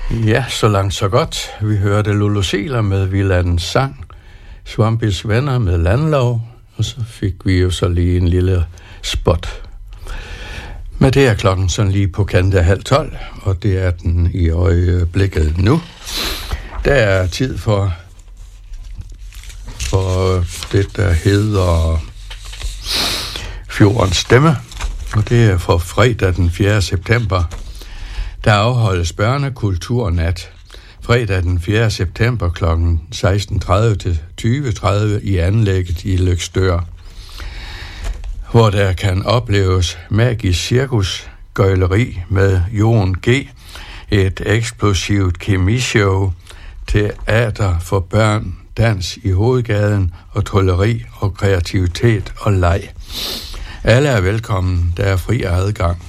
Ja, så langt så godt. Vi hørte Lulu Seler med Villadens sang, Swampis venner med Landlov, og så fik vi jo så lige en lille spot. Men det er klokken sådan lige på kant af 11:30, og det er den i øjeblikket nu. Der er tid for det, der hedder Fjordens Stemme, og det er for fredag den 4. september. Der afholdes børnekulturnat fredag den 4. september kl. 16:30 til 20:30 i anlægget i Løgstør, hvor der kan opleves magisk cirkus, gøgleri med Jon G., et eksplosivt kemishow, teater for børn, dans i hovedgaden og trylleri og kreativitet og leg. Alle er velkommen, der er fri adgang.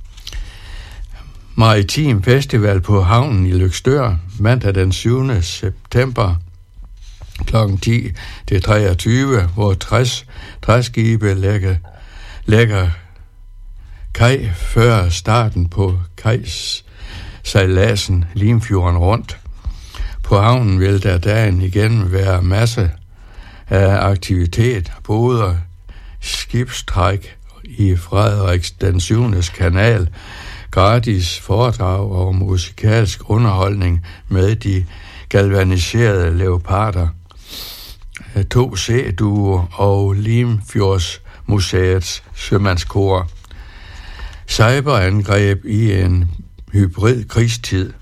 Maritim Festival på havnen i Løgstør, mandag den 7. september kl. 10 til 23, hvor 60 træskibe lægger kaj før starten på kajsejladsen Limfjorden rundt. På havnen vil der dagen igen være masser af aktivitet, både skibstræk i Frederiks den 7. kanal, gratis foredrag og musikalsk underholdning med de galvaniserede leoparder, 2C-duo og Limfjordsmuseets sømandskor. Cyberangreb i en hybrid krigstid.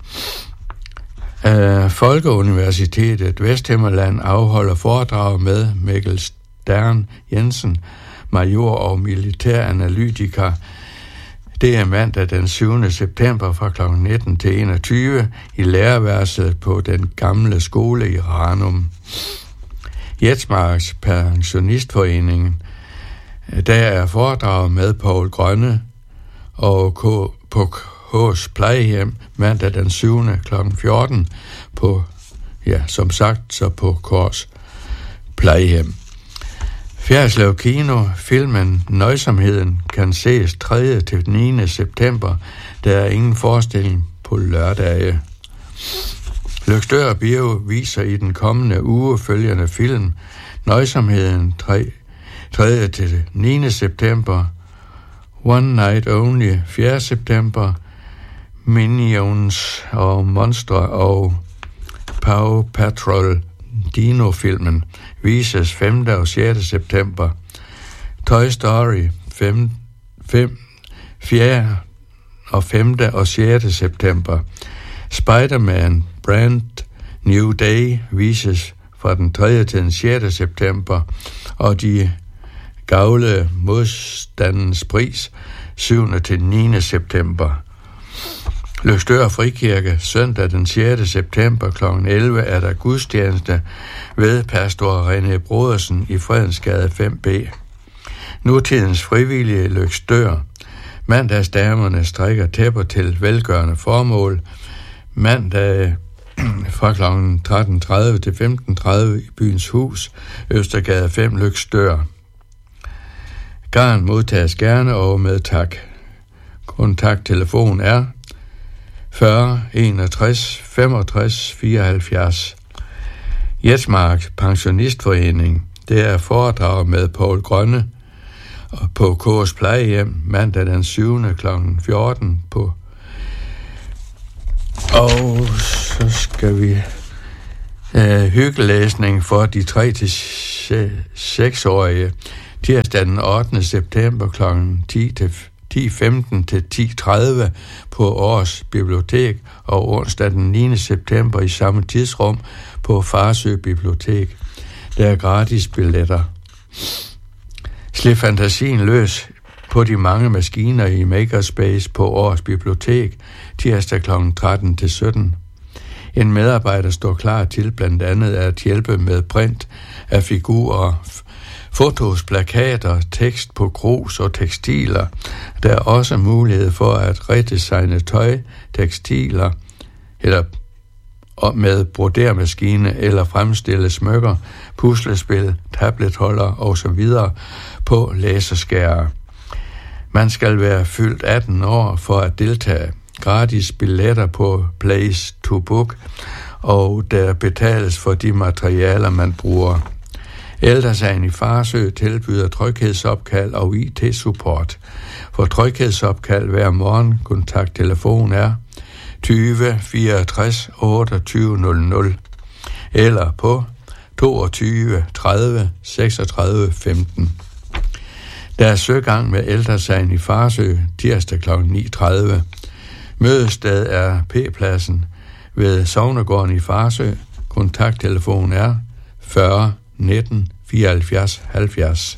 Folkeuniversitetet Vesthimmerland afholder foredrag med Mikkel Stern Jensen, major og militæranalytiker. Det er mandag den 7. september fra kl. 19 til 21 i lærerværelset på den gamle skole i Ranum. Jetsmarks Pensionistforeningen. Der er foredrag med Poul Grønne og på K's plejehjem mandag den 7. kl. 14 på, som sagt, så på K's plejehjem. Fjerdslev Kino, filmen Nøjsomheden, kan ses 3. til 9. september. Der er ingen forestilling på lørdage. Løgstør Bio viser i den kommende uge følgende film Nøjsomheden 3. til 9. september, One Night Only 4. september, Minions og Monstre og Paw Patrol Dino-filmen vises 5. og 6. september. Toy Story 5, 4. og 5. og 6. september. Spider-Man Brand New Day vises fra den 3. til den 6. september, og de gavle modstandens pris 7. til 9. september. Løgstør Frikirke, søndag den 6. september kl. 11 er der gudstjeneste ved pastor René Brodersen i Fredensgade 5B. Nutidens frivillige Løgstør. Mandagsdamerne strikker tæpper til velgørende formål. Mandag fra kl. 13:30 til 15:30 i Byens Hus, Østergade 5, Løgstør. Garn modtages gerne og med tak. Kontakttelefon er 40 61 65 74. Jetsmarks Pensionistforening. Det er foredrag med Poul Grønne på K's plejehjem mandag den 7. kl. 14 på. Og så skal vi hyggelæsning for de 3-6-årige tirsdag den 8. september kl. 10:15 til 10:30 på Aarhus Bibliotek, og onsdag den 9. september i samme tidsrum på Farsø Bibliotek. Der er gratis billetter. Slip fantasien løs på de mange maskiner i Makerspace på Aarhus Bibliotek tirsdag kl. 13 til 17. En medarbejder står klar til blandt andet at hjælpe med print af figurer, fotos, plakater, tekst på grus og tekstiler. Der er også mulighed for at redesigne tøj, tekstiler eller med brodermaskine eller fremstille smykker, puslespil, tabletholder osv. på laserskærer. Man skal være fyldt 18 år for at deltage. gratis billetter på Place to Book, og der betales for de materialer, man bruger. Ældre Sagen i Farsø tilbyder tryghedsopkald og IT-support. For tryghedsopkald hver morgen, kontakttelefon er 20 64 28 00 eller på 22 30 36 15. Der er søgang med Ældre Sagen i Farsø tirsdag kl. 9.30. Mødested er P-pladsen ved Sognegården i Farsø. Kontakttelefon er 40 19 74 70.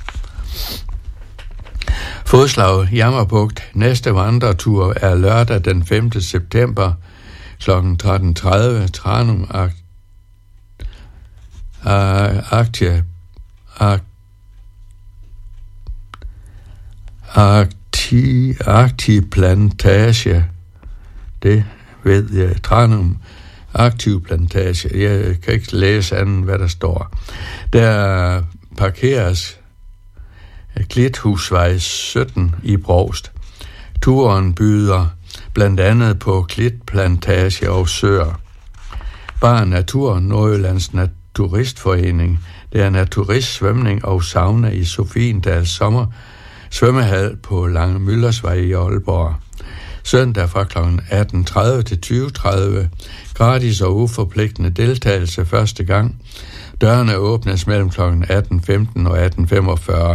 Fodslag Jammerbugt. Næste vandretur er lørdag den 5. september kl. 13.30. Tranum Aktiv Plantage. Det ved jeg. Tranum Aktiv Plantage. Jeg kan ikke læse andet, hvad der står. Der parkeres Klithusvej 17 i Brovst. Turen byder blandt andet på klitplantage og søer. Bar Natur, Nordjyllands Turistforening. Der er naturistsvømning og sauna i Sofiendals sommer svømmehal på Lange Møllersvej i Aalborg. Søndag fra kl. 18.30 til 20.30. Gratis og uforpligtende deltagelse første gang. Dørene åbnes mellem kl. 18.15 og 18.45.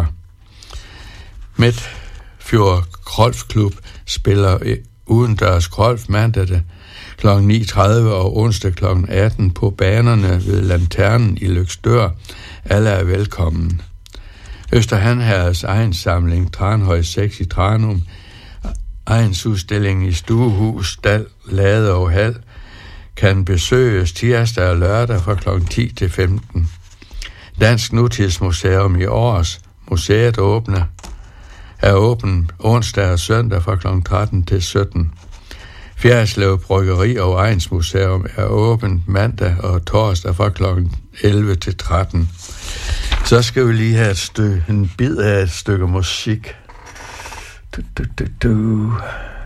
Midtfjord Golfklub spiller udendørs golf mandag kl. 9.30 og onsdag kl. 18 på banerne ved Lanternen i Løgstør. Alle er velkommen. Østerhanherreds egensamling Tranhøj 6 i Tranum. Egensudstilling i Stuehus, Stald, Lade og Hal kan besøges tirsdag og lørdag fra kl. 10 til 15. Dansk Nutidsmuseum i Aarhus. Museet er åben onsdag og søndag fra kl. 13 til 17. Fjerdslev Bryggeri og Egnsmuseum er åbent mandag og torsdag fra kl. 11 til 13. Så skal vi lige have en bid af et stykke musik.